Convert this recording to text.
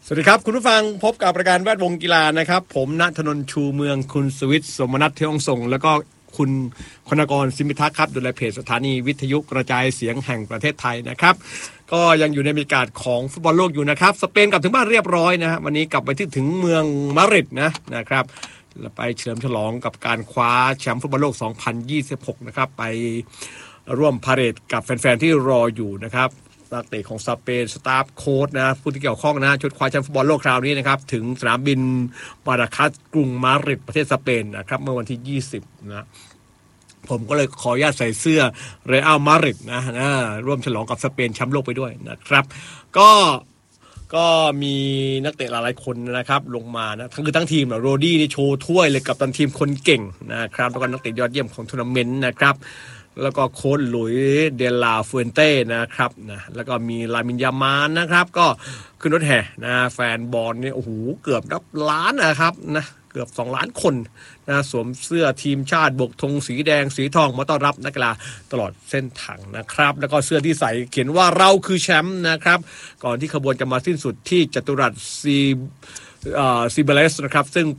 สวัสดีครับคุณผู้ฟังพบกับรายการแวดวงกีฬานะครับผมณธนนท์ชูเมืองคุณสวิทย์สมนัสเทองส่งแล้วก็คุณคณกรสิมิทักษ์ครับดูแลเพจสถานีวิทยุกระจายเสียงแห่งประเทศไทยนะครับก็ยังอยู่ในบรรยากาศของฟุตบอลโลกอยู่นะครับสเปนกลับถึงบ้านเรียบร้อยนะฮะวันนี้กลับไปถึงเมืองมาดริดนะครับไปเฉลิมฉลองกับการคว้าแชมป์ฟุตบอลโลก 2026 นะครับไปร่วมพาเหรดกับแฟนๆที่รออยู่นะครับนักเตะของสเปนสตาฟโค้ชนะผู้ที่เกี่ยวข้องนะชุดคว้าแชมป์ฟุตบอลโลกคราวนี้นะครับถึงสนามบินบาราคัสกรุงมาดริดประเทศสเปนนะครับเมื่อวันที่20นะผมก็เลยขออนุญาตใส่เสื้อเรอัลมาดริดนะร่วมฉลองกับสเปนแชมป์โลกไปด้วยนะครับก็มีนักเตะหลายๆคนนะครับลงมานะทั้งทีมโรดี้นี่โชว์ถ้วยเลยกับตันทีมคนเก่งนะครับแล้วก็นักเตะยอดเยี่ยมของทัวร์นาเมนต์นะครับแล้วก็โค้ชหลุยส์เดลาฟูเอนเต้นะครับนะแล้วก็มีลามินยามานนะครับก็ขึ้นรถแห่นะแฟนบอลเนี่ยโอ้โหเกือบนับล้านนะครับนะเกือบ2 ล้านคนนะสวมเสื้อทีมชาติบกธงสีแดงสีทองมาต้อนรับนักกีฬาตลอดเส้นทางนะครับแล้วก็เสื้อที่ใส่เขียนว่าเราคือแชมป์นะครับก่อนที่ขบวนจะมาสิ้นสุดที่จัตุรัสซีเบเลสนะครับซึ่ง